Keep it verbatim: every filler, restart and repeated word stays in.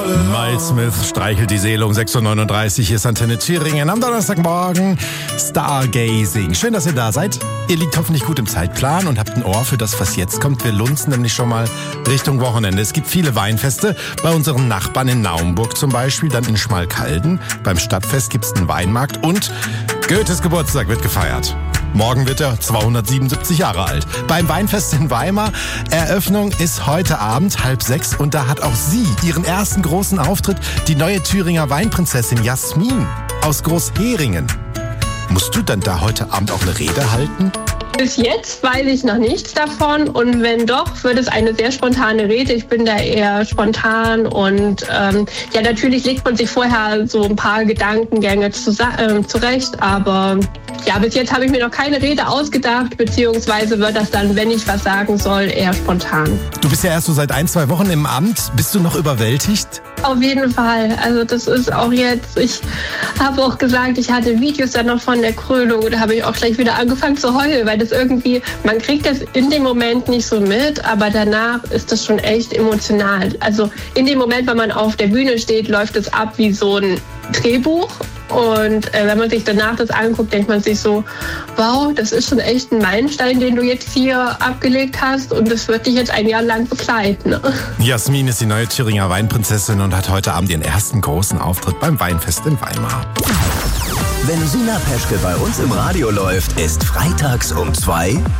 Miles Smith streichelt die Seele um sechs Uhr neununddreißig. Hier ist Antenne Thüringen am Donnerstagmorgen. Stargazing. Schön, dass ihr da seid. Ihr liegt hoffentlich gut im Zeitplan und habt ein Ohr für das, was jetzt kommt. Wir lunzen nämlich schon mal Richtung Wochenende. Es gibt viele Weinfeste. Bei unseren Nachbarn in Naumburg zum Beispiel, dann in Schmalkalden. Beim Stadtfest gibt's einen Weinmarkt und Goethes Geburtstag wird gefeiert. Morgen wird er zweihundertsiebenundsiebzig Jahre alt. Beim Weinfest in Weimar. Eröffnung ist heute Abend halb sechs und da hat auch sie ihren ersten großen Auftritt. Die neue Thüringer Weinprinzessin Jasmin aus Großheringen. Musst du dann da heute Abend auch eine Rede halten? Bis jetzt weiß ich noch nichts davon und wenn doch, wird es eine sehr spontane Rede. Ich bin da eher spontan und ähm, ja, natürlich legt man sich vorher so ein paar Gedankengänge zu, äh, zurecht, aber ja, bis jetzt habe ich mir noch keine Rede ausgedacht, beziehungsweise wird das dann, wenn ich was sagen soll, eher spontan. Du bist ja erst so seit ein, zwei Wochen im Amt. Bist du noch überwältigt? Auf jeden Fall. Also das ist auch jetzt, ich habe auch gesagt, ich hatte Videos dann noch von der Krönung und da habe ich auch gleich wieder angefangen zu heulen, weil das irgendwie, man kriegt das in dem Moment nicht so mit, aber danach ist das schon echt emotional. Also in dem Moment, wenn man auf der Bühne steht, läuft es ab wie so ein Drehbuch. Und äh, wenn man sich danach das anguckt, denkt man sich so, wow, das ist schon echt ein Meilenstein, den du jetzt hier abgelegt hast und das wird dich jetzt ein Jahr lang begleiten. Jasmin ist die neue Thüringer Weinprinzessin und hat heute Abend ihren ersten großen Auftritt beim Weinfest in Weimar. Wenn Sina Peschke bei uns im Radio läuft, ist freitags um zwei